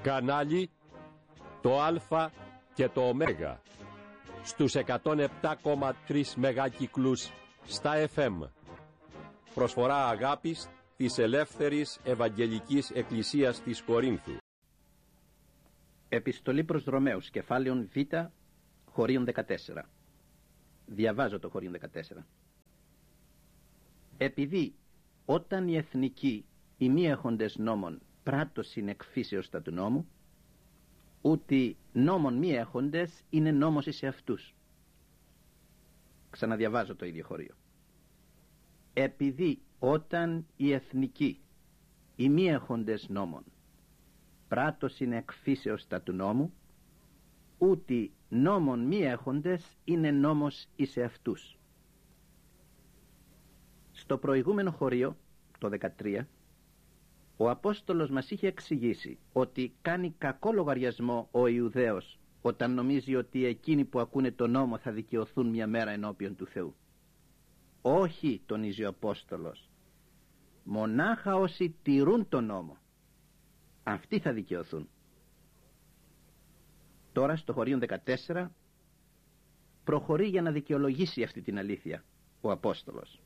Κανάλι το Α και το Ω στους 107,3 μεγάκυκλους στα FM. Προσφορά αγάπης της Ελεύθερης Ευαγγελικής Εκκλησίας της Κορίνθου. Επιστολή προς Ρωμαίους, κεφάλαιον Β, χωρίον 14. Διαβάζω το χωρίον 14. Επειδή όταν οι εθνικοί, οι μη έχοντες νόμων, πράττωσιν εκ φύσεως τα του νόμου, ούτι νόμων μη έχοντες είναι νόμος εις εαυτούς. Ξαναδιαβάζω το ίδιο χωρίο. Επειδή όταν οι εθνικοί, οι μη έχοντες νόμων, πράττωσιν εκ φύσεως τα του νόμου, ούτι νόμων μη έχοντες είναι νόμος εις εαυτούς. Στο προηγούμενο χωρίο, το 13, ο Απόστολος μας είχε εξηγήσει ότι κάνει κακό λογαριασμό ο Ιουδαίος όταν νομίζει ότι εκείνοι που ακούνε τον νόμο θα δικαιωθούν μια μέρα ενώπιον του Θεού. Όχι, τονίζει ο Απόστολος, μονάχα όσοι τηρούν τον νόμο, αυτοί θα δικαιωθούν. Τώρα στο χωρίον 14 προχωρεί για να δικαιολογήσει αυτή την αλήθεια ο Απόστολος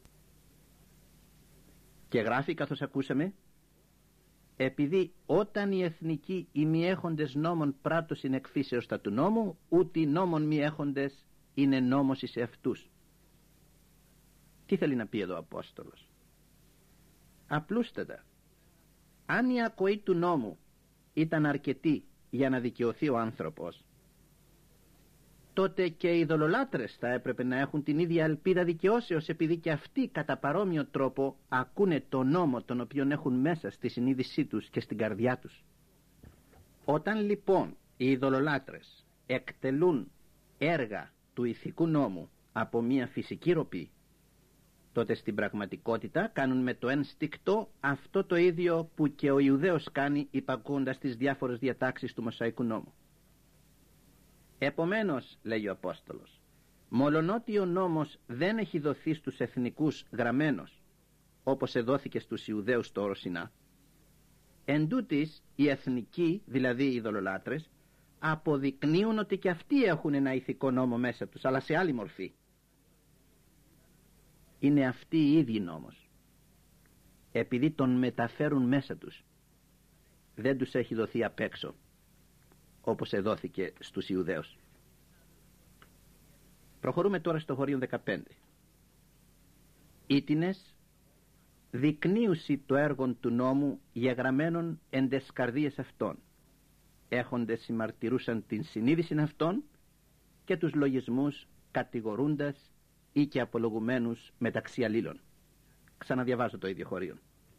και γράφει, καθώς ακούσαμε, επειδή όταν οι εθνικοί οι μη έχοντες νόμων πράττωσιν εκ φύσεως τα του νόμου, ούτι νόμων μη έχοντες είναι νόμος εις εαυτούς. Τι θέλει να πει εδώ ο Απόστολος? Απλούστατα, αν η ακοή του νόμου ήταν αρκετή για να δικαιωθεί ο άνθρωπος, τότε και οι ειδωλολάτρες θα έπρεπε να έχουν την ίδια ελπίδα δικαιώσεως, επειδή και αυτοί κατά παρόμοιο τρόπο ακούνε τον νόμο τον οποίον έχουν μέσα στη συνείδησή τους και στην καρδιά τους. Όταν λοιπόν οι ειδωλολάτρες εκτελούν έργα του ηθικού νόμου από μια φυσική ροπή, τότε στην πραγματικότητα κάνουν με το ένστικτο αυτό το ίδιο που και ο Ιουδαίος κάνει υπακούοντας τις διάφορες διατάξεις του Μωσαϊκού νόμου. Επομένως, λέει ο Απόστολος, μολονότι ο νόμος δεν έχει δοθεί στους εθνικούς γραμμένος, όπως εδόθηκε στους Ιουδαίους στο Όρο Σινά, εντούτοις οι εθνικοί, δηλαδή οι ειδωλολάτρες, αποδεικνύουν ότι και αυτοί έχουν ένα ηθικό νόμο μέσα τους, αλλά σε άλλη μορφή. Είναι αυτοί οι ίδιοι νόμος. Επειδή τον μεταφέρουν μέσα τους, δεν τους έχει δοθεί απ' έξω, όπως εδόθηκε στους Ιουδαίους. Προχωρούμε τώρα στο χωρίον 15. Ήτινες δεικνύουσι το έργον του νόμου γεγραμμένον εν τες καρδίες αυτών, έχοντες συμμαρτυρούσαν την συνείδηση αυτών και τους λογισμούς κατηγορούντας ή και απολογουμένους μεταξύ αλλήλων. Ξαναδιαβάζω το ίδιο χωρίο.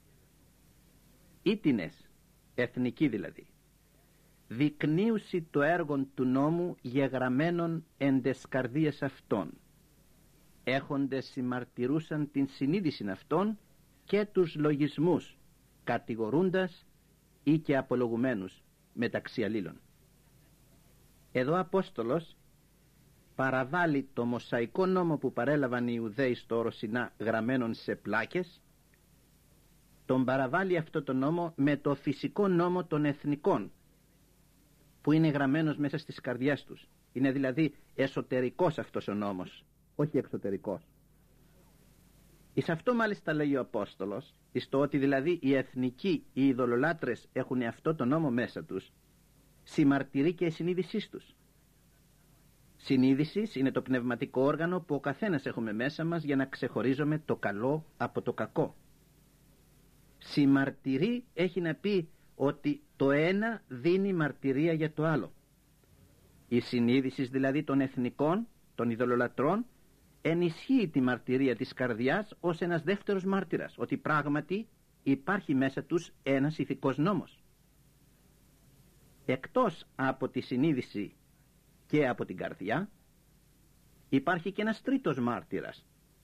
Ήτινες, εθνικοί δηλαδή, δεικνύουσι το έργον του νόμου γεγραμμένον εν τες καρδίες αυτών, έχοντες συμμαρτυρούσαν την συνείδηση αυτών και τους λογισμούς κατηγορούντας ή και απολογουμένους μεταξύ αλλήλων. Εδώ ο Απόστολος παραβάλλει το Μωσαϊκό νόμο που παρέλαβαν οι Ιουδαίοι στο Όρο Σινά γραμμένον σε πλάκες, τον παραβάλλει αυτό το νόμο με το φυσικό νόμο των εθνικών που είναι γραμμένος μέσα στις καρδιές τους. Είναι δηλαδή εσωτερικός αυτός ο νόμος, όχι εξωτερικός. Εις αυτό μάλιστα λέει ο Απόστολος, εις το ότι δηλαδή οι εθνικοί, οι ειδωλολάτρες έχουν αυτό το νόμο μέσα τους, συμμαρτυρεί και η συνείδησή τους. Συνείδησης είναι το πνευματικό όργανο που ο καθένας έχουμε μέσα μας για να ξεχωρίζουμε το καλό από το κακό. Συμμαρτυρεί έχει να πει ότι το ένα δίνει μαρτυρία για το άλλο. Η συνείδηση δηλαδή των εθνικών, των ειδωλολατρών, ενισχύει τη μαρτυρία της καρδιάς ως ένας δεύτερος μάρτυρας, ότι πράγματι υπάρχει μέσα τους ένας ηθικός νόμος. Εκτός από τη συνείδηση και από την καρδιά υπάρχει και ένας τρίτος μάρτυρας.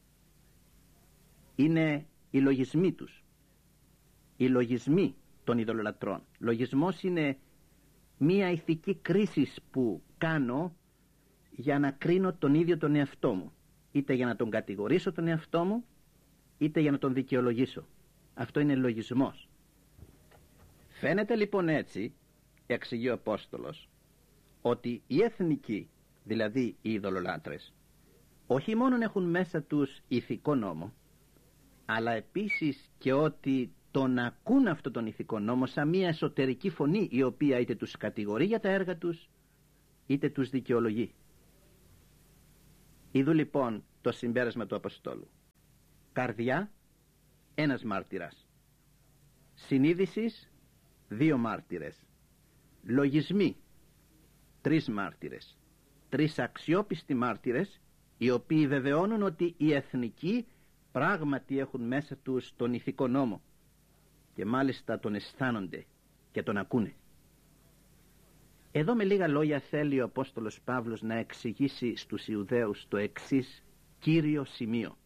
Είναι οι λογισμοί τους. Οι λογισμοί των ειδωλολατρών. Λογισμός είναι μία ηθική κρίση που κάνω για να κρίνω τον ίδιο τον εαυτό μου, είτε για να τον κατηγορήσω τον εαυτό μου, είτε για να τον δικαιολογήσω. Αυτό είναι λογισμός. Φαίνεται λοιπόν έτσι εξηγεί ο Απόστολος, ότι οι εθνικοί, δηλαδή οι ειδωλολάτρες, όχι μόνον έχουν μέσα τους ηθικό νόμο, αλλά επίσης και ότι τον ακούν αυτό τον ηθικό νόμο σαν μια εσωτερική φωνή, η οποία είτε τους κατηγορεί για τα έργα τους, είτε τους δικαιολογεί. Είδου λοιπόν το συμπέρασμα του Αποστόλου. Καρδιά, ένας μάρτυρας. Συνείδησης, 2 μάρτυρες. Λογισμοί, 3 μάρτυρες. 3 αξιόπιστοι μάρτυρες, οι οποίοι βεβαιώνουν ότι οι εθνικοί πράγματι έχουν μέσα τους τον ηθικό νόμο και μάλιστα τον αισθάνονται και τον ακούνε. Εδώ με λίγα λόγια θέλει ο Απόστολος Παύλος να εξηγήσει στους Ιουδαίους το εξής κύριο σημείο,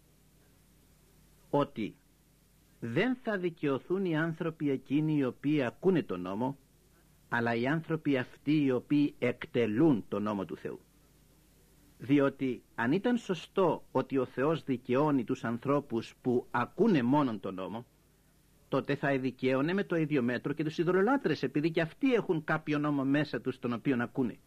ότι δεν θα δικαιωθούν οι άνθρωποι εκείνοι οι οποίοι ακούνε τον νόμο, αλλά οι άνθρωποι αυτοί οι οποίοι εκτελούν τον νόμο του Θεού. Διότι αν ήταν σωστό ότι ο Θεός δικαιώνει τους ανθρώπους που ακούνε μόνον τον νόμο, τότε θα δικαίωνε με το ίδιο μέτρο και τους ειδωλολάτρες, επειδή και αυτοί έχουν κάποιο νόμο μέσα τους τον οποίο ακούνε.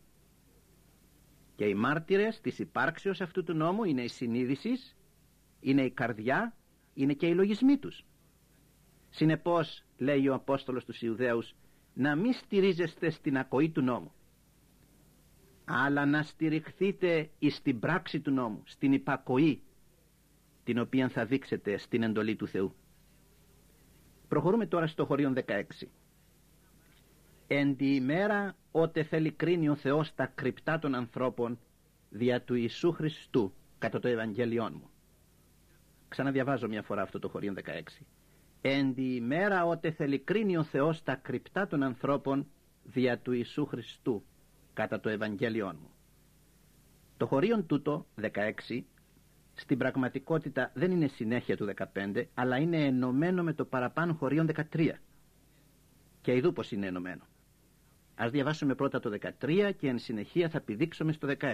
Και οι μάρτυρες της υπάρξεως αυτού του νόμου είναι η συνείδηση, είναι η καρδιά, είναι και οι λογισμοί τους. Συνεπώς, λέει ο Απόστολος στους Ιουδαίους, να μην στηρίζεστε στην ακοή του νόμου, αλλά να στηριχθείτε εις την πράξη του νόμου, στην υπακοή, την οποία θα δείξετε στην εντολή του Θεού. Προχωρούμε τώρα στο χωρίον 16. Εν τη ημέρα ότε θέλει κρίνει ο Θεός τα κρυπτά των ανθρώπων δια του Ιησού Χριστού κατά το Ευαγγέλιόν μου. Ξαναδιαβάζω μια φορά αυτό το χωρίον 16. Εν τη ημέρα ότε θέλει κρίνει ο Θεός τα κρυπτά των ανθρώπων δια του Ιησού Χριστού κατά το Ευαγγέλιόν μου. Το χωρίον τούτο 16 στην πραγματικότητα δεν είναι συνέχεια του 15, αλλά είναι ενωμένο με το παραπάνω χωρίον 13. Και ειδού πως είναι ενωμένο. Ας διαβάσουμε πρώτα το 13 και εν συνεχεία θα πηδήξουμε στο 16.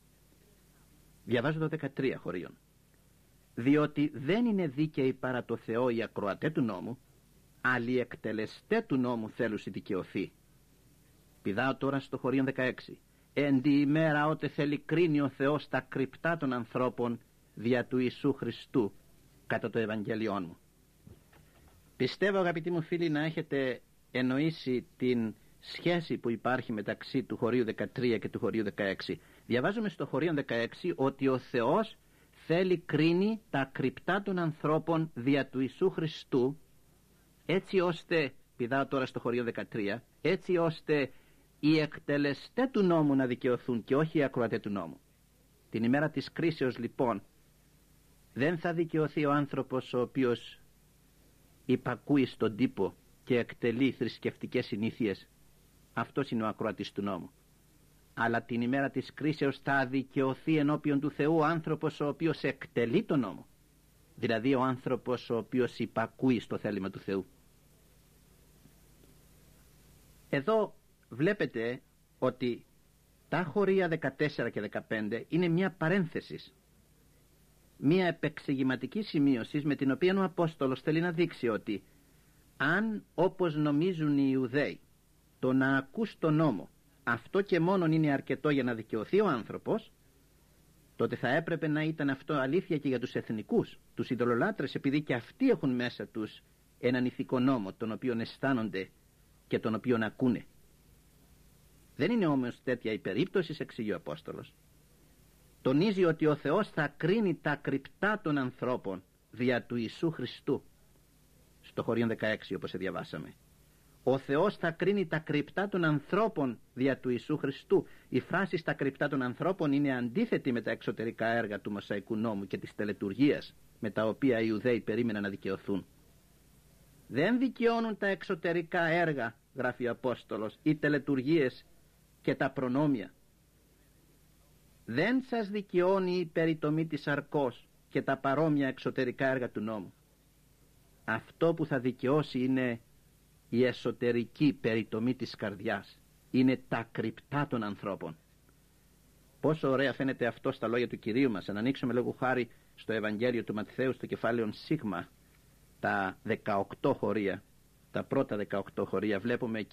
Διαβάζω το 13 χωρίον. Διότι δεν είναι δίκαιοι παρά το Θεό οι ακροατέ του νόμου, αλλά οι εκτελεστέ του νόμου θέλουσι δικαιωθεί. Πηδάω τώρα στο χωρίον 16. Εν τη ημέρα ότε θέλει κρίνει ο Θεός τα κρυπτά των ανθρώπων δια του Ιησού Χριστού κατά το Ευαγγέλιόν μου. Πιστεύω, αγαπητοί μου φίλοι, να έχετε εννοήσει την σχέση που υπάρχει μεταξύ του χωρίου 13 και του χωρίου 16. Διαβάζουμε στο χωρίο 16 ότι ο Θεός θέλει κρίνει τα κρυπτά των ανθρώπων δια του Ιησού Χριστού, έτσι ώστε, πηδάω τώρα στο χωρίο 13, έτσι ώστε οι εκτελεστέ του νόμου να δικαιωθούν και όχι οι ακροατέ του νόμου. Την ημέρα της κρίσεως λοιπόν δεν θα δικαιωθεί ο άνθρωπος ο οποίος υπακούει στον τύπο και εκτελεί θρησκευτικές συνήθειες. Αυτός είναι ο ακροατής του νόμου. Αλλά την ημέρα της κρίσεως θα δικαιωθεί ενώπιον του Θεού ο άνθρωπος ο οποίος εκτελεί τον νόμο, δηλαδή ο άνθρωπος ο οποίος υπακούει στο θέλημα του Θεού. Εδώ βλέπετε ότι τα χωρία 14 και 15 είναι μια παρένθεση, μια επεξηγηματική σημείωση με την οποία ο Απόστολος θέλει να δείξει ότι αν, όπως νομίζουν οι Ιουδαίοι, το να ακούς τον νόμο αυτό και μόνον είναι αρκετό για να δικαιωθεί ο άνθρωπος, τότε θα έπρεπε να ήταν αυτό αλήθεια και για τους εθνικούς, τους ειδωλολάτρες, επειδή και αυτοί έχουν μέσα τους έναν ηθικό νόμο τον οποίον αισθάνονται και τον οποίον ακούνε. Δεν είναι όμως τέτοια η περίπτωση, εξηγεί ο Απόστολος. Τονίζει ότι ο Θεός θα κρίνει τα κρυπτά των ανθρώπων δια του Ιησού Χριστού. Στο χωρίον 16 όπως διαβάσαμε. Ο Θεός θα κρίνει τα κρυπτά των ανθρώπων δια του Ιησού Χριστού. Η φράση στα κρυπτά των ανθρώπων είναι αντίθετη με τα εξωτερικά έργα του Μωσαϊκού νόμου και της τελετουργίας με τα οποία οι Ιουδαίοι περίμεναν να δικαιωθούν. Δεν δικαιώνουν τα εξωτερικά έργα, γράφει ο Απόστολος, οι τελετουργίες και τα προνόμια. Δεν σας δικαιώνει η περιτομή της αρκός και τα παρόμοια εξωτερικά έργα του νόμου. Αυτό που θα δικαιώσει είναι η εσωτερική περιτομή της καρδιάς. Είναι τα κρυπτά των ανθρώπων. Πόσο ωραία φαίνεται αυτό στα λόγια του Κυρίου μας. Αν ανοίξουμε λόγου χάρη στο Ευαγγέλιο του Ματθαίου στο κεφάλαιο Σίγμα, τα 18 χωρία, τα πρώτα 18 χωρία, βλέπουμε εκεί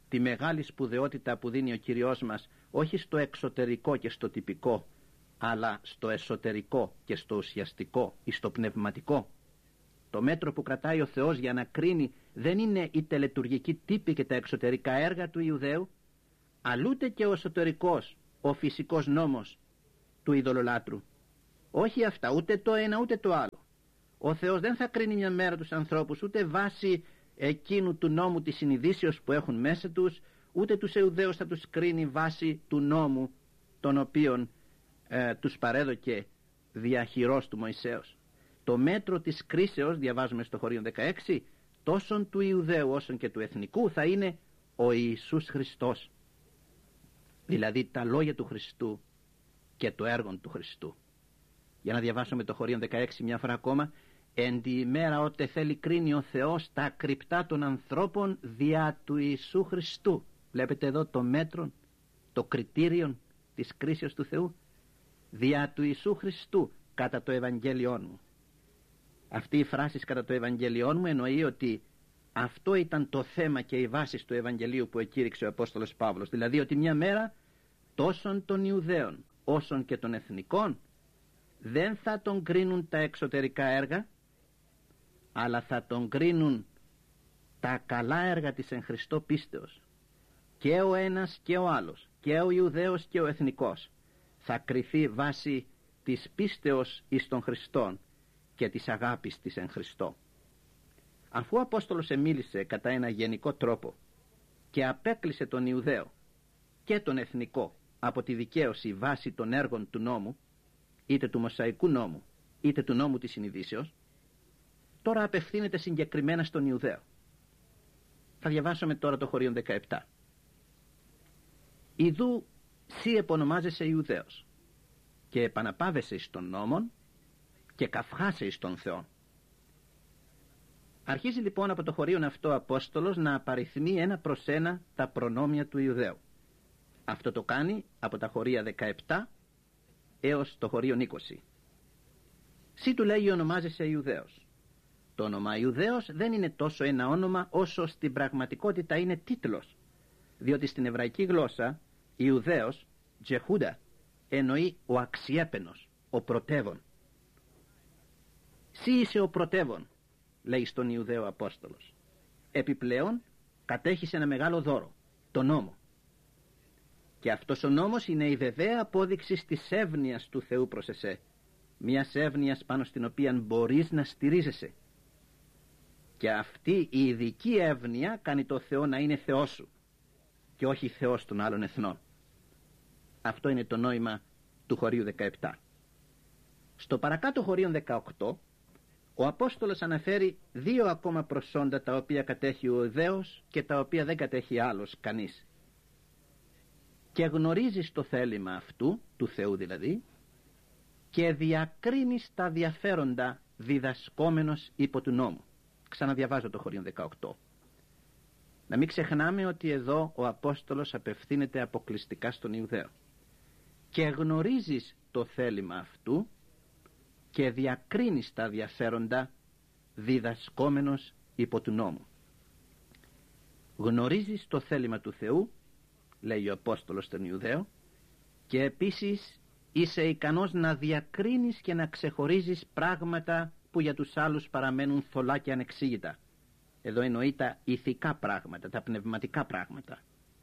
τη μεγάλη σπουδαιότητα που δίνει ο Κύριος μας, όχι στο εξωτερικό και στο τυπικό, αλλά στο εσωτερικό και στο ουσιαστικό ή στο πνευματικό. Το μέτρο που κρατάει ο Θεός για να κρίνει δεν είναι η τελετουργική τύπη και τα εξωτερικά έργα του Ιουδαίου, αλλά ούτε και ο εσωτερικός, ο φυσικός νόμος του ειδωλολάτρου. Όχι αυτά, ούτε το ένα ούτε το άλλο. Ο Θεός δεν θα κρίνει μια μέρα τους ανθρώπους ούτε βάσει εκείνου του νόμου της συνειδήσεως που έχουν μέσα τους, ούτε τους Ιουδαίους θα τους κρίνει βάσει του νόμου τον οποίον τους παρέδωκε διαχειρός του Μωυσέως. Το μέτρο της κρίσεως, διαβάζουμε στο Χωρίον 16, τόσον του Ιουδαίου όσον και του εθνικού θα είναι ο Ιησούς Χριστός, δηλαδή τα λόγια του Χριστού και το έργο του Χριστού. Για να διαβάσουμε το Χωρίον 16 μια φορά ακόμα. «Εν τη ημέρα ότε θέλει κρίνει ο Θεός τα κρυπτά των ανθρώπων δια του Ιησού Χριστού». Βλέπετε εδώ το μέτρο, το κριτήριο της κρίσεως του Θεού. «Δια του Ιησού Χριστού κατά το Ευαγγέλιόν μου». Αυτή η φράση «κατά το Ευαγγέλιόν μου» εννοεί ότι αυτό ήταν το θέμα και η βάση του Ευαγγελίου που εκήρυξε ο Απόστολος Παύλος. Δηλαδή ότι μια μέρα τόσον των Ιουδαίων όσων και των εθνικών δεν θα τον κρίνουν τα εξωτερικά έργα, αλλά θα τον κρίνουν τα καλά έργα της εν Χριστώ πίστεως. Και ο ένας και ο άλλος, και ο Ιουδαίος και ο εθνικός, θα κριθεί βάσει της πίστεως εις τον Χριστόν και της αγάπης της εν Χριστώ. Αφού ο Απόστολος εμίλησε κατά ένα γενικό τρόπο και απέκλεισε τον Ιουδαίο και τον εθνικό από τη δικαίωση βάσει των έργων του νόμου, είτε του Μωσαϊκού νόμου είτε του νόμου της συνειδήσεως, τώρα απευθύνεται συγκεκριμένα στον Ιουδαίο. Θα διαβάσουμε τώρα το Χωρίον 17. «Ιδού σύ επωνομάζεσαι Ιουδαίος και επαναπάβεσαι εις τον νόμον και καυχάσαι εις τον Θεό». Αρχίζει λοιπόν από το χωρίον αυτό ο Απόστολος να απαριθμεί ένα προς ένα τα προνόμια του Ιουδαίου. Αυτό το κάνει από τα χωρία 17 έως το χωρίον 20. Σύ του λέει ονομάζεσαι Ιουδαίος. Το όνομα Ιουδαίος δεν είναι τόσο ένα όνομα όσο στην πραγματικότητα είναι τίτλος, διότι στην εβραϊκή γλώσσα Ιουδαίος, Τζεχούντα, εννοεί ο αξιέπαινος, ο πρωτεύων. Σύ είσαι ο πρωτεύων, λέει στον Ιουδαίο Απόστολος. Επιπλέον κατέχεις ένα μεγάλο δώρο, το νόμο. Και αυτός ο νόμος είναι η βεβαία απόδειξη της εύνοιας του Θεού προς εσέ, μιας εύνοιας πάνω στην οποία μπορείς να στηρίζεσαι. Και αυτή η ειδική εύνοια κάνει το Θεό να είναι Θεός σου και όχι Θεός των άλλων εθνών. Αυτό είναι το νόημα του χωρίου 17. Στο παρακάτω χωρίον 18 ο Απόστολος αναφέρει δύο ακόμα προσόντα τα οποία κατέχει ο Ιουδαίος και τα οποία δεν κατέχει άλλος κανείς. Και γνωρίζεις το θέλημα αυτού, του Θεού δηλαδή, και διακρίνεις τα διαφέροντα διδασκόμενος υπό του νόμου. Ξαναδιαβάζω το χωρίον 18. Να μην ξεχνάμε ότι εδώ ο Απόστολος απευθύνεται αποκλειστικά στον Ιουδαίο. Και γνωρίζεις το θέλημα αυτού και διακρίνεις τα διαφέροντα διδασκόμενος υπό του νόμου. Γνωρίζεις το θέλημα του Θεού, λέει ο Απόστολος στον Ιουδαίο, και επίσης είσαι ικανός να διακρίνεις και να ξεχωρίζεις πράγματα που για τους άλλους παραμένουν θολά και ανεξήγητα. Εδώ εννοεί τα ηθικά πράγματα, τα πνευματικά πράγματα.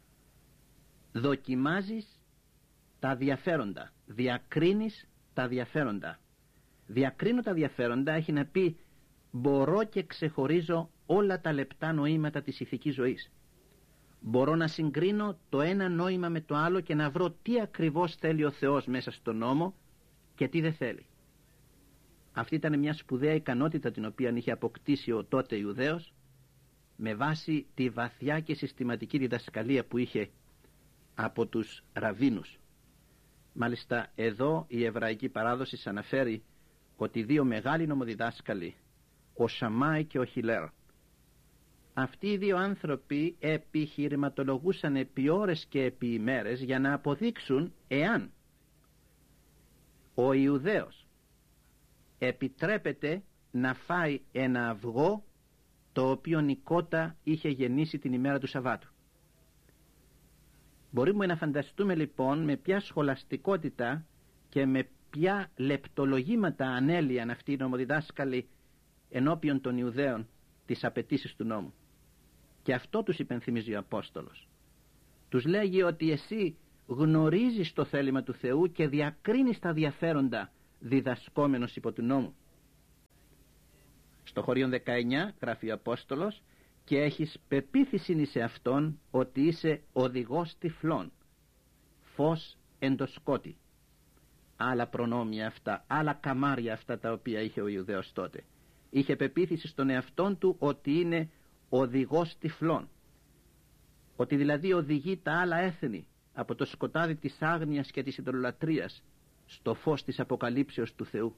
Δοκιμάζεις τα διαφέροντα, διακρίνεις τα διαφέροντα. Διακρίνω τα διαφέροντα έχει να πει μπορώ και ξεχωρίζω όλα τα λεπτά νοήματα της ηθικής ζωής. Μπορώ να συγκρίνω το ένα νόημα με το άλλο και να βρω τι ακριβώς θέλει ο Θεός μέσα στον νόμο και τι δεν θέλει. Αυτή ήταν μια σπουδαία ικανότητα την οποία είχε αποκτήσει ο τότε Ιουδαίος με βάση τη βαθιά και συστηματική διδασκαλία που είχε από τους ραβίνους. Μάλιστα εδώ η εβραϊκή παράδοση αναφέρει ότι δύο μεγάλοι νομοδιδάσκαλοι, ο Σαμάη και ο Χιλέρ, αυτοί οι δύο άνθρωποι επιχειρηματολογούσαν επί ώρες και επί ημέρες για να αποδείξουν εάν ο Ιουδαίος επιτρέπεται να φάει ένα αυγό το οποίο η κότα είχε γεννήσει την ημέρα του Σαββάτου. Μπορούμε να φανταστούμε λοιπόν με ποια σχολαστικότητα και με ποια λεπτολογήματα ανέλυαν αυτοί οι νομοδιδάσκαλοι ενώπιον των Ιουδαίων τις απαιτήσεις του νόμου. Και αυτό τους υπενθυμίζει ο Απόστολος. Τους λέγει ότι εσύ γνωρίζεις το θέλημα του Θεού και διακρίνεις τα διαφέροντα διδασκόμενος υπό του νόμου. Στο χωρίον 19 γράφει ο Απόστολος, και έχεις πεποίθηση σε αυτόν ότι είσαι οδηγός τυφλών, φως εν το σκότι. Άλλα προνόμια αυτά, άλλα καμάρια αυτά τα οποία είχε ο Ιουδαίος τότε. Είχε πεποίθηση στον εαυτόν του ότι είναι οδηγός τυφλών, ότι δηλαδή οδηγεί τα άλλα έθνη από το σκοτάδι της άγνοιας και της ιδωλολατρίας στο φως της αποκαλύψεως του Θεού.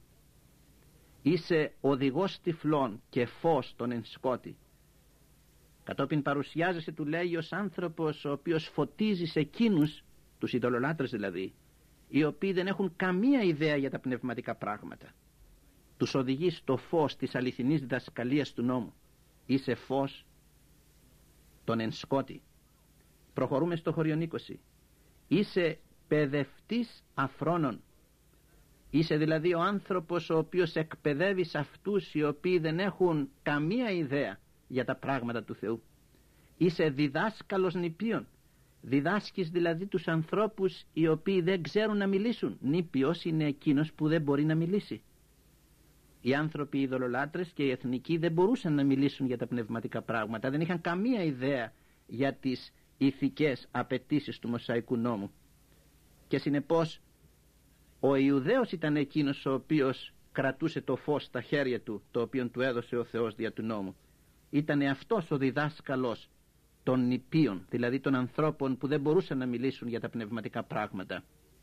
Είσαι οδηγός τυφλών και φως τον εν σκότι. Κατόπιν παρουσιάζεσαι, του λέει, ως άνθρωπος ο οποίος φωτίζει σε εκείνους, τους ειδωλολάτρες δηλαδή, οι οποίοι δεν έχουν καμία ιδέα για τα πνευματικά πράγματα. Τους οδηγεί στο φως της αληθινής διδασκαλίας του νόμου. Είσαι φως τον εν σκότι. Προχωρούμε στο χωρίον 20. Είσαι παιδευτής αφρόνων. Είσαι δηλαδή ο άνθρωπος ο οποίος εκπαιδεύει αυτούς οι οποίοι δεν έχουν καμία ιδέα για τα πράγματα του Θεού. Είσαι διδάσκαλος νηπίων. Διδάσκεις δηλαδή τους ανθρώπους οι οποίοι δεν ξέρουν να μιλήσουν. Νήπιος είναι εκείνος που δεν μπορεί να μιλήσει. Οι άνθρωποι οι ειδωλολάτρες και οι εθνικοί δεν μπορούσαν να μιλήσουν για τα πνευματικά πράγματα. Δεν είχαν καμία ιδέα για τις ηθικές απαιτήσεις του Μωσαϊκού νόμου. Και συνεπώς ο Ιουδαίος ήταν εκείνος ο οποίος κρατούσε το φως στα χέρια του, το οποίο του έδωσε ο Θεός δια του νόμου. Ήτανε αυτός ο διδάσκαλος των νηπίων, δηλαδή των ανθρώπων που δεν μπορούσαν να μιλήσουν για τα πνευματικά πράγματα.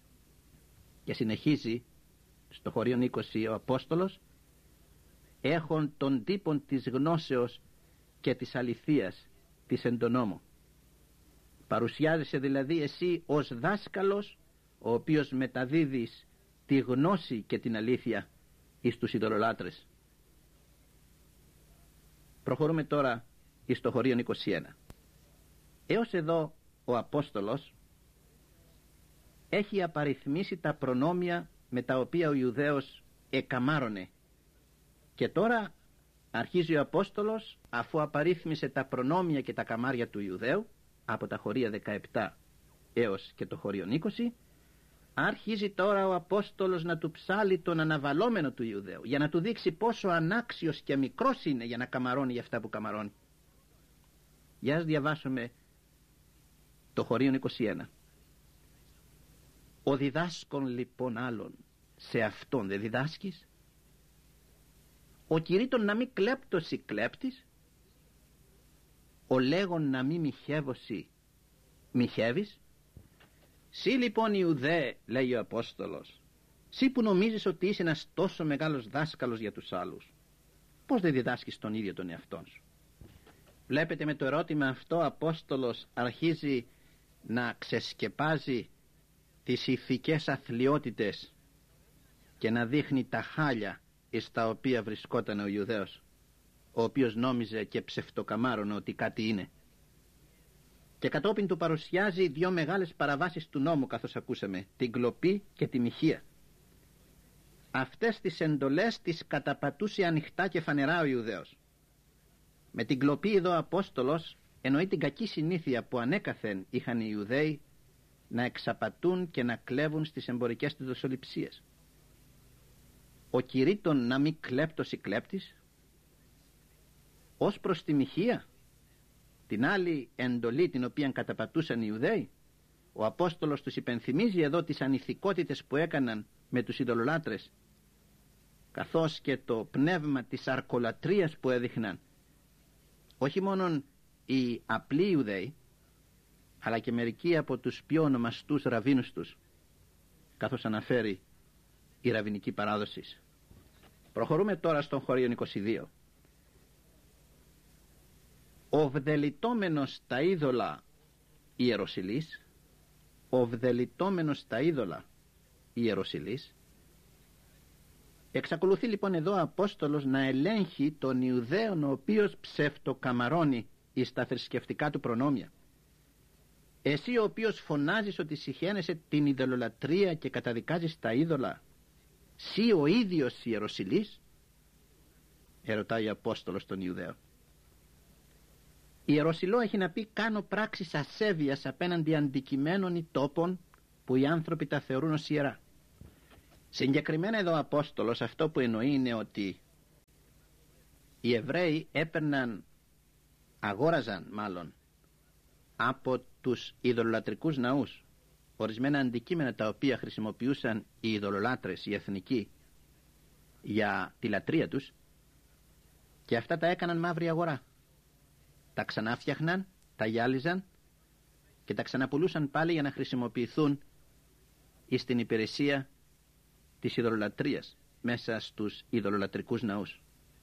Και συνεχίζει στο χωρίον 20 ο Απόστολος, έχων των τύπων της γνώσεως και της αληθείας της εν το νόμο. Παρουσιάζεσαι δηλαδή εσύ ως δάσκαλος, ο οποίος μεταδίδεις τη γνώση και την αλήθεια εις τους ειδωλολάτρες. Προχωρούμε τώρα εις το χωρίον 21. Έως εδώ ο Απόστολος έχει απαριθμίσει τα προνόμια με τα οποία ο Ιουδαίος εκαμάρωνε. Και τώρα αρχίζει ο Απόστολος, αφού απαρίθμησε τα προνόμια και τα καμάρια του Ιουδαίου από τα χωρία 17 έως και το χωρίον 20, αρχίζει τώρα ο Απόστολος να του ψάλει τον αναβαλόμενο του Ιουδαίου, για να του δείξει πόσο ανάξιος και μικρός είναι για να καμαρώνει για αυτά που καμαρώνει. Για ας διαβάσουμε το χωρίον 21. Ο διδάσκων λοιπόν άλλων, σε αυτόν δεν διδάσκεις? Ο κηρύττων να μην κλέπτωσι κλέπτης? Ο λέγον να μην μοιχεύωσι μοιχεύεις? Συ λοιπόν Ιουδαί, λέει ο Απόστολος, συ που νομίζεις ότι είσαι ένας τόσο μεγάλος δάσκαλος για τους άλλους, πώς δεν διδάσκεις τον ίδιο τον εαυτόν σου? Βλέπετε, με το ερώτημα αυτό ο Απόστολος αρχίζει να ξεσκεπάζει τις ηθικές αθλιότητες και να δείχνει τα χάλια εις τα οποία βρισκόταν ο Ιουδαίος, ο οποίος νόμιζε και ψευτοκαμάρωνε ότι κάτι είναι. Και κατόπιν του παρουσιάζει δύο μεγάλες παραβάσεις του νόμου, καθώς ακούσαμε, την κλοπή και τη μοιχεία. Αυτές τις εντολές τις καταπατούσε ανοιχτά και φανερά ο Ιουδαίος. Με την κλοπή εδώ ο Απόστολος εννοεί την κακή συνήθεια που ανέκαθεν είχαν οι Ιουδαίοι να εξαπατούν και να κλέβουν στις εμπορικές τους δοσοληψίες. Ο κηρύττων να μην κλέπτωσι κλέπτης? Ως προς τη μοιχεία, την άλλη εντολή την οποία καταπατούσαν οι Ιουδαίοι, ο Απόστολος τους υπενθυμίζει εδώ τις ανηθικότητες που έκαναν με τους ειδωλολάτρες, καθώς και το πνεύμα της αρκολατρίας που έδειχναν όχι μόνον οι απλοί Ιουδαίοι, αλλά και μερικοί από τους πιο ονομαστούς ραβίνους τους, καθώς αναφέρει η ραβινική παράδοση. Προχωρούμε τώρα στον χωρίον 22. Ο βδελιτόμενος τα είδωλα ιεροσυλής, ο βδελιτόμενος τα είδωλα ιεροσυλής. Εξακολουθεί λοιπόν εδώ ο Απόστολος να ελέγχει τον Ιουδαίον ο οποίος ψευτοκαμαρώνει εις τα θρησκευτικά του προνόμια. Εσύ ο οποίος φωνάζεις ότι συχαίνεσαι την ειδωλολατρία και καταδικάζεις τα είδωλα, σύ ο ίδιος ιεροσυλής? Ερωτάει ο Απόστολος τον Ιουδαίο. Ιεροσυλό έχει να πει κάνω πράξεις ασέβειας απέναντι αντικειμένων ή τόπων που οι άνθρωποι τα θεωρούν ως ιερά. Συγκεκριμένα εδώ ο Απόστολος αυτό που εννοεί είναι ότι οι Εβραίοι αγόραζαν από τους ειδωλολατρικούς ναούς ορισμένα αντικείμενα τα οποία χρησιμοποιούσαν οι ειδωλολάτρες, οι εθνικοί, για τη λατρεία τους, και αυτά τα έκαναν μαύρη αγορά. Τα ξανάφτιαχναν, τα γυάλιζαν και τα ξαναπουλούσαν πάλι για να χρησιμοποιηθούν στην υπηρεσία της ειδωλολατρίας μέσα στους ειδωλολατρικούς ναούς.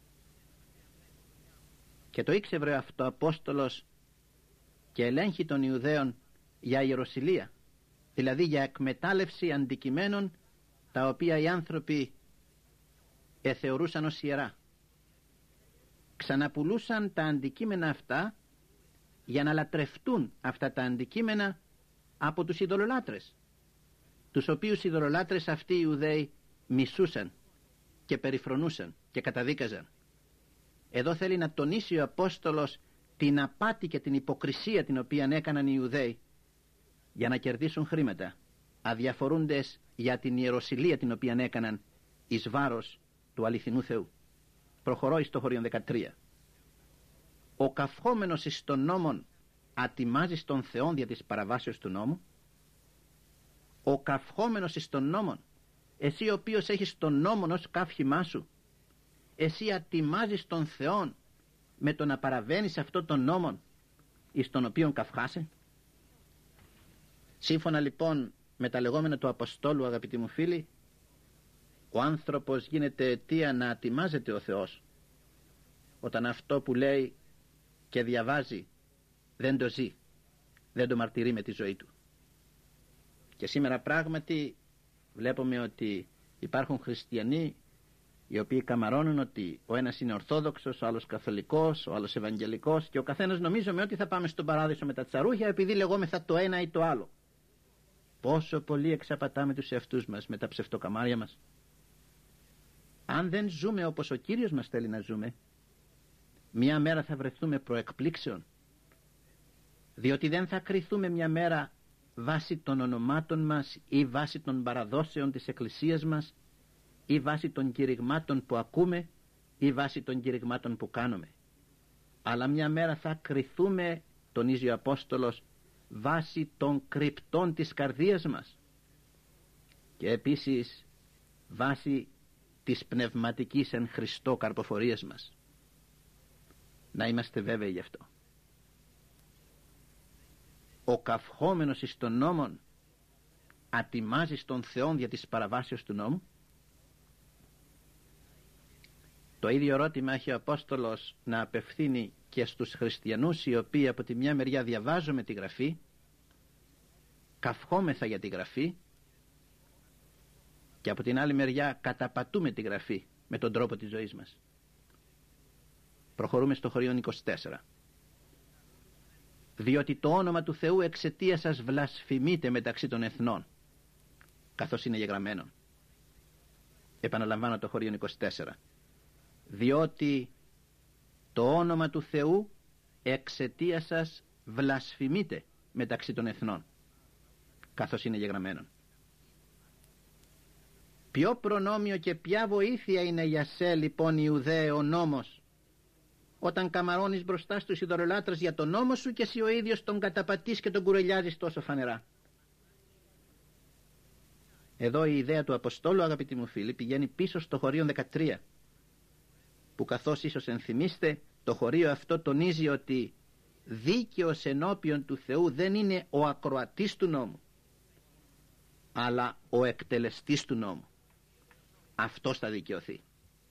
Και το ήξερε αυτό ο Απόστολος και ελέγχει των Ιουδαίων για ιεροσυλία, δηλαδή για εκμετάλλευση αντικειμένων τα οποία οι άνθρωποι θεωρούσαν ως ιερά. Ξαναπουλούσαν τα αντικείμενα αυτά για να λατρευτούν αυτά τα αντικείμενα από τους ειδωλολάτρες, τους οποίους οι ειδωλολάτρες αυτοί οι Ιουδαίοι μισούσαν και περιφρονούσαν και καταδίκαζαν. Εδώ θέλει να τονίσει ο Απόστολος την απάτη και την υποκρισία την οποία έκαναν οι Ιουδαίοι για να κερδίσουν χρήματα, αδιαφορούντες για την ιεροσυλία την οποία έκαναν εις βάρος του αληθινού Θεού. Προχωρώ εις το χωρίον 13. Ο καυχόμενος εις των νόμων ατιμάζει τον Θεόν δια της παραβάσεως του νόμου. Ο καυχόμενος εις των νόμων, εσύ ο οποίος έχεις τον νόμον ως καύχημά σου, εσύ ατιμάζεις τον Θεόν με το να παραβαίνεις αυτό τον νόμον εις τον οποίον καυχάσαι. Σύμφωνα λοιπόν με τα λεγόμενα του Αποστόλου, αγαπητοί μου φίλοι, ο άνθρωπος γίνεται αιτία να ατιμάζεται ο Θεός όταν αυτό που λέει και διαβάζει δεν το ζει, δεν το μαρτυρεί με τη ζωή του. Και σήμερα πράγματι βλέπουμε ότι υπάρχουν χριστιανοί οι οποίοι καμαρώνουν ότι ο ένας είναι Ορθόδοξος, ο άλλος Καθολικός, ο άλλος Ευαγγελικός, και ο καθένας νομίζουμε ότι θα πάμε στον παράδεισο με τα τσαρούχια επειδή λεγόμεθα το ένα ή το άλλο. Πόσο πολύ εξαπατάμε τους εαυτούς μας με τα ψευτοκαμάρια μας. Αν δεν ζούμε όπως ο Κύριος μας θέλει να ζούμε, μια μέρα θα βρεθούμε προεκπλήξεων, διότι δεν θα κριθούμε μια μέρα βάσει των ονομάτων μας ή βάσει των παραδόσεων της Εκκλησίας μας ή βάσει των κηρυγμάτων που ακούμε ή βάσει των κηρυγμάτων που κάνουμε, αλλά μια μέρα θα κριθούμε, τονίζει ο Απόστολος, βάσει των κρυπτών της καρδίας μας και επίσης βάσει της πνευματικής εν Χριστώ καρποφορίας μας. Να είμαστε βέβαιοι γι' αυτό. Ο καυχόμενος εις των νόμων ατιμάζει τον Θεόν δια της παραβάσεως του νόμου. Το ίδιο ερώτημα έχει ο Απόστολος να απευθύνει και στους χριστιανούς, οι οποίοι από τη μια μεριά διαβάζουμε τη Γραφή, καυχόμεθα για τη Γραφή, και από την άλλη μεριά καταπατούμε τη Γραφή με τον τρόπο της ζωής μας. Προχωρούμε στο χωρίον 24. Διότι το όνομα του Θεού εξαιτίας σας βλασφημείται μεταξύ των εθνών, καθώς είναι γεγραμμένο. Επαναλαμβάνω το χωρίον 24. Διότι το όνομα του Θεού εξαιτίας σας βλασφημείται μεταξύ των εθνών, καθώς είναι γεγραμμένο. Ποιο προνόμιο και ποια βοήθεια είναι για σε λοιπόν, Ιουδαίε, ο νόμος, όταν καμαρώνεις μπροστά στους ειδωλολάτρες για τον νόμο σου και εσύ ο ίδιος τον καταπατείς και τον κουρελιάζεις τόσο φανερά. Εδώ η ιδέα του Αποστόλου, αγαπητοί μου φίλοι, πηγαίνει πίσω στο χωρίον 13, που καθώς ίσως ενθυμίστε, το χωρίο αυτό τονίζει ότι δίκαιος ενώπιον του Θεού δεν είναι ο ακροατής του νόμου, αλλά ο εκτελεστής του νόμου. Αυτός θα δικαιωθεί.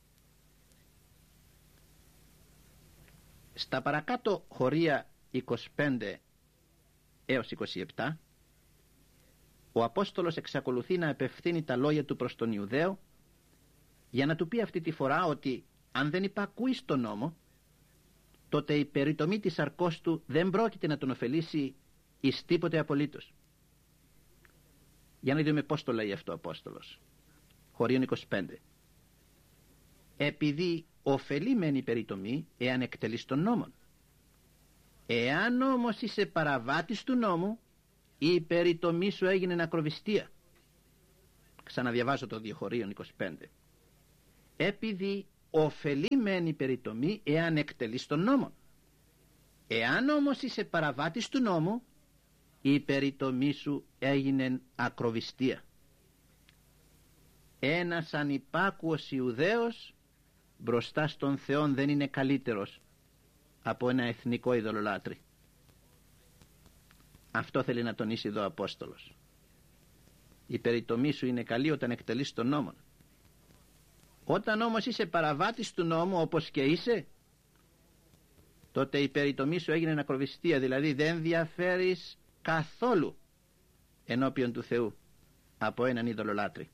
Στα παρακάτω χωρία 25 έως 27, ο Απόστολος εξακολουθεί να απευθύνει τα λόγια του προς τον Ιουδαίο για να του πει αυτή τη φορά ότι αν δεν υπακούει στον νόμο, τότε η περιτομή της σαρκός του δεν πρόκειται να τον ωφελήσει εις τίποτε απολύτως. Για να δούμε πώς το λέει αυτό ο Απόστολος. Χωρίον 25. Επειδή ωφελεί μεν η περιτομή εάν εκτελείς τον νόμον. Εάν όμως είσαι παραβάτης του νόμου, η περιτομή σου έγινε ακροβιστία. Ξαναδιαβάζω το 2 Χωρίον 25. Επειδή ωφελεί μεν η περιτομή εάν εκτελείς τον νόμον. Εάν όμως είσαι παραβάτης του νόμου, η περιτομή σου έγινε ακροβιστία. Ένας ανυπάκουος Ιουδαίος μπροστά στον Θεόν δεν είναι καλύτερος από ένα εθνικό ειδωλολάτρη. Αυτό θέλει να τονίσει εδώ ο Απόστολος. Η περιτομή σου είναι καλή όταν εκτελείς τον νόμο. Όταν όμως είσαι παραβάτης του νόμου, όπως και είσαι, τότε η περιτομή σου έγινε ακροβιστία, δηλαδή δεν διαφέρεις καθόλου ενώπιον του Θεού από έναν ειδωλολάτρη.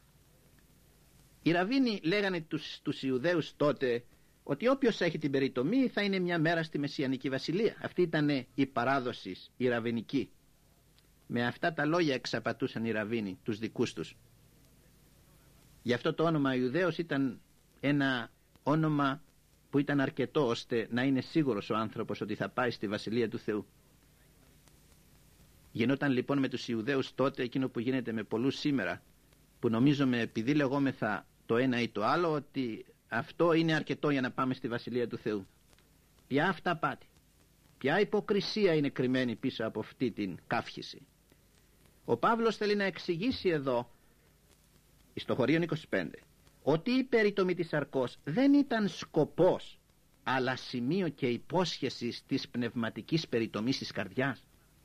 Οι Ραβίνοι λέγανε τους Ιουδαίους τότε ότι όποιος έχει την περιτομή θα είναι μια μέρα στη Μεσσιανική Βασιλεία. Αυτή ήταν η παράδοση η ραβινική. Με αυτά τα λόγια εξαπατούσαν οι Ραβίνοι τους δικούς τους. Γι' αυτό το όνομα Ιουδαίος ήταν ένα όνομα που ήταν αρκετό ώστε να είναι σίγουρος ο άνθρωπος ότι θα πάει στη Βασιλεία του Θεού. Γινόταν λοιπόν με τους Ιουδαίους τότε εκείνο που γίνεται με πολλούς σήμερα, που νομίζουμε επειδή λεγόμεθα το ένα ή το άλλο ότι αυτό είναι αρκετό για να πάμε στη Βασιλεία του Θεού. Ποια αυταπάτη, ποια υποκρισία είναι κρυμμένη πίσω από αυτή την καύχηση. Ο Παύλος θέλει να εξηγήσει εδώ στο Χωρίον 25 ότι η περιτομή της σαρκός δεν ήταν σκοπός αλλά σημείο και υπόσχεση της πνευματικής περιτομής της καρδιάς.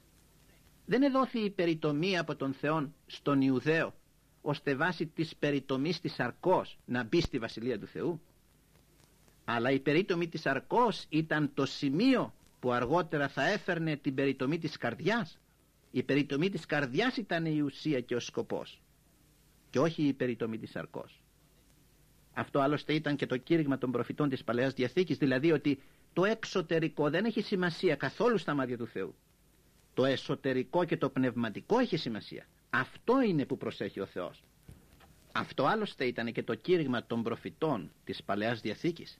Δεν εδόθη η περιτομή από τον Θεό στον Ιουδαίο ώστε βάσει της περιτομής της σαρκός να μπει στη Βασιλεία του Θεού, αλλά η περιτομή της σαρκός ήταν το σημείο που αργότερα θα έφερνε την περιτομή της καρδιάς. Η περιτομή της καρδιάς ήταν η ουσία και ο σκοπός και όχι η περιτομή της σαρκός. Αυτό άλλωστε ήταν και το κήρυγμα των προφητών της Παλαιάς Διαθήκης, δηλαδή ότι το εξωτερικό δεν έχει σημασία καθόλου στα μάτια του Θεού. Το εσωτερικό και το πνευματικό έχει σημασία. Αυτό είναι που προσέχει ο Θεός. Αυτό άλλωστε ήταν και το κήρυγμα των προφητών της Παλαιάς Διαθήκης.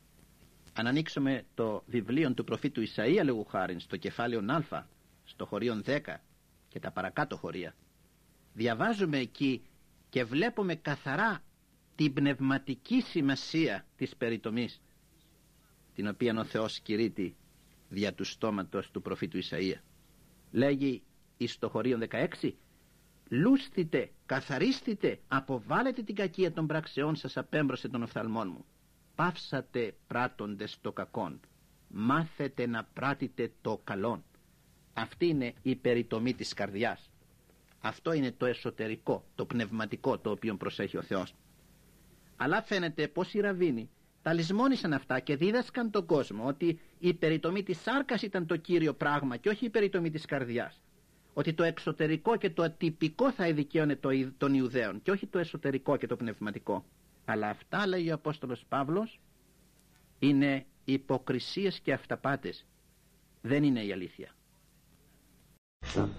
Αν ανοίξουμε το βιβλίο του προφήτου Ισαΐα λέγου χάριν στο κεφάλαιο Α, στο χωρίον 10 και τα παρακάτω χωρία, διαβάζουμε εκεί και βλέπουμε καθαρά την πνευματική σημασία της περιτομής, την οποία ο Θεός κηρύττει δια του στόματος του προφήτου Ισαΐα. Λέγει εις το χωρίον 16: «Λούστητε, καθαρίστητε, αποβάλλετε την κακία των πραξεών σας απέμπρωσε των οφθαλμών μου. Πάυσατε πράττοντες το κακόν, μάθετε να πράττετε το καλόν». Αυτή είναι η περιτομή της καρδιάς. Αυτό είναι το εσωτερικό, το πνευματικό, το οποίο προσέχει ο Θεός. Αλλά φαίνεται πως οι Ραβίνοι τα λησμόνησαν αυτά και δίδασκαν τον κόσμο ότι η περιτομή της σάρκας ήταν το κύριο πράγμα και όχι η περιτομή της καρδιάς. Ότι το εξωτερικό και το ατυπικό θα ειδικαίωνε των Ιουδαίων και όχι το εσωτερικό και το πνευματικό. Αλλά αυτά, λέει ο Απόστολος Παύλος, είναι υποκρισίες και αυταπάτες. Δεν είναι η αλήθεια.